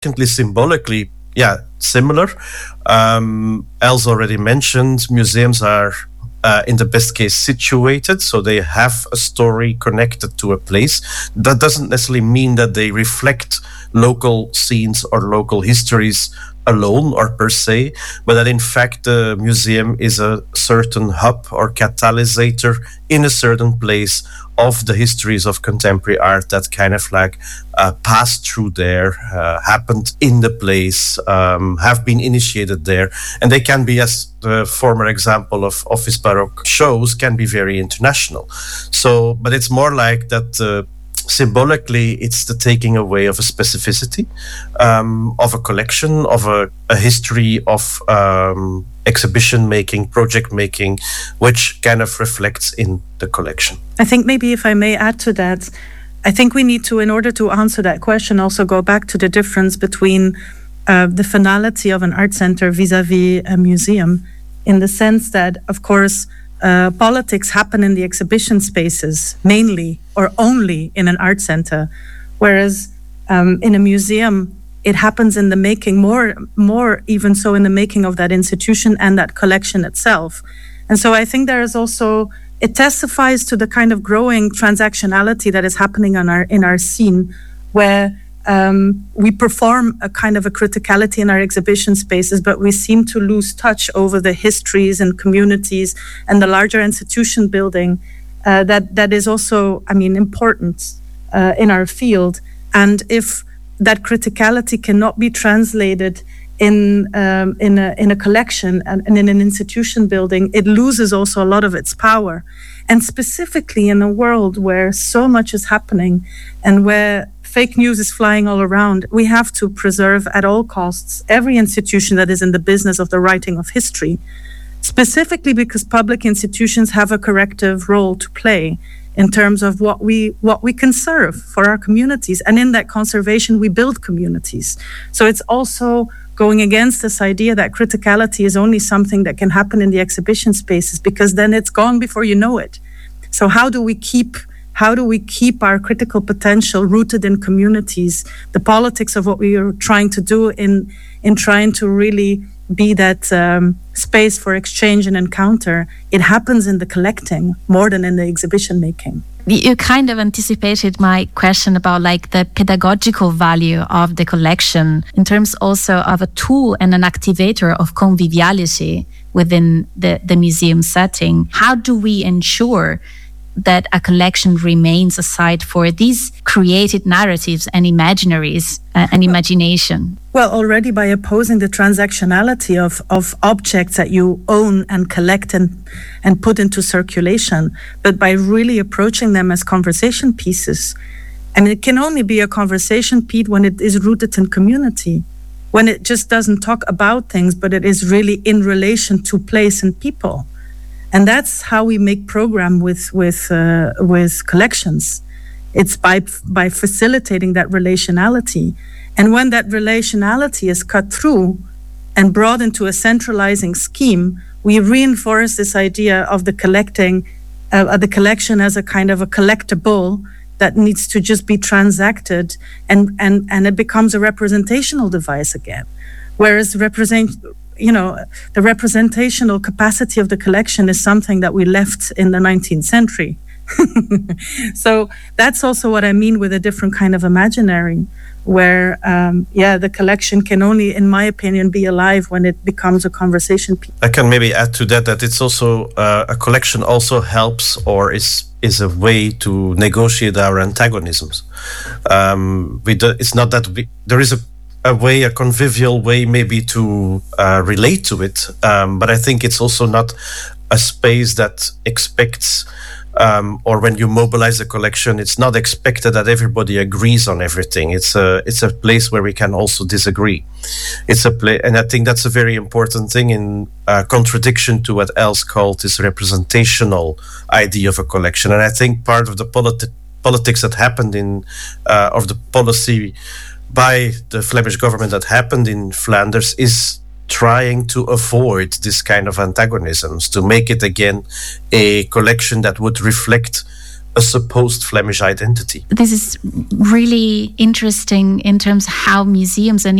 symbolically, similar. Els already mentioned, museums are in the best case situated, so they have a story connected to a place. That doesn't necessarily mean that they reflect local scenes or local histories alone or per se, but that in fact the museum is a certain hub or catalysator in a certain place of the histories of contemporary art that kind of like passed through there, happened in the place, have been initiated there. And they can be, as the former example of Office Baroque shows, can be very international. So, but it's more like that symbolically, it's the taking away of a specificity, of a collection, of a history of exhibition making, project making, which kind of reflects in the collection. I think maybe if I may add to that, I think we need to, in order to answer that question, also go back to the difference between the finality of an art center vis-a-vis a museum, in the sense that, of course, politics happen in the exhibition spaces mainly or only in an art center, whereas in a museum it happens in the making, more even so in the making of that institution and that collection itself. And so I think there is also, it testifies to the kind of growing transactionality that is happening in our scene, where we perform a kind of a criticality in our exhibition spaces, but we seem to lose touch over the histories and communities and the larger institution building that is also, important in our field. And if that criticality cannot be translated in a collection and in an institution building, it loses also a lot of its power. And specifically in a world where so much is happening and where fake news is flying all around, we have to preserve at all costs every institution that is in the business of the writing of history, specifically because public institutions have a corrective role to play in terms of what we conserve for our communities. And in that conservation, we build communities. So it's also going against this idea that criticality is only something that can happen in the exhibition spaces, because then it's gone before you know it. So how do we keep our critical potential rooted in communities? The politics of what we are trying to do in trying to really be that space for exchange and encounter, it happens in the collecting more than in the exhibition making. You kind of anticipated my question about like the pedagogical value of the collection in terms also of a tool and an activator of conviviality within the museum setting. How do we ensure that a collection remains a site for these created narratives and imaginaries and imagination? Well, already by opposing the transactionality of objects that you own and collect and put into circulation, but by really approaching them as conversation pieces. And it can only be a conversation piece when it is rooted in community, when it just doesn't talk about things, but it is really in relation to place and people. And that's how we make program with collections. It's by facilitating that relationality. And when that relationality is cut through and brought into a centralizing scheme, we reinforce this idea of the collection as a kind of a collectible that needs to just be transacted, and it becomes a representational device again. Whereas the representational capacity of the collection is something that we left in the 19th century. So that's also what I mean with a different kind of imaginary, where, the collection can only, in my opinion, be alive when it becomes a conversation piece. I can maybe add to that it's also, a collection also helps or is a way to negotiate our antagonisms. It's not that there is a convivial way maybe to relate to it, but I think it's also not a space that expects, or when you mobilize a collection, it's not expected that everybody agrees on everything. It's a place where we can also disagree. It's a place, and I think that's a very important thing in contradiction to what Els called this representational idea of a collection. And I think part of the politics that happened of the policy by the Flemish government that happened in Flanders is trying to avoid this kind of antagonisms, to make it again a collection that would reflect a supposed Flemish identity. This is really interesting in terms of how museums and